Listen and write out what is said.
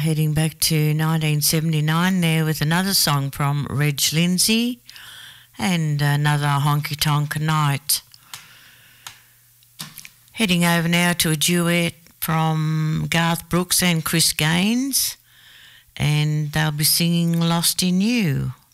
heading back to 1979 there with another song from Reg Lindsay and another Honky Tonk Night. Heading over now to a duet from Garth Brooks and Chris Gaines, and they'll be singing Lost in You.